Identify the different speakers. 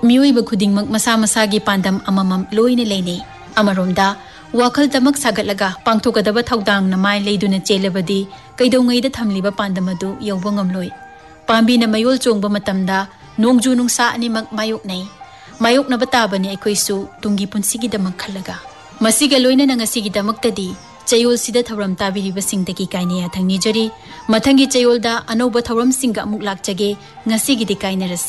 Speaker 1: मियोइब खुदिंगमक मसा मसागी पांदम अममम लोइने लेने अमरोमदा वाखल तमक सागतलगा पांगथोकदबा थौदांग नमाय लेदुना चेलबदी कैदौंगैदा थमलिबा पांदमदु यौबा ngamloi पांबीना मयोल Chongba मतमदा नोंगजु नुंगसा अनिमक मायोकनै मायोकनबा ताबनी अखोइसु Tungi पुंसिगिदमक खल्लगा मसिगा लोइना ngasigidamaktadi चयोल सिदा थौरम ताबिरिबसिंगदगी काइनेया थंगनिजरी मथंगी चयोलदा अनौबा थौरम सिंगा अमुक लाक्चगे ngasiगिदि काइनरसी।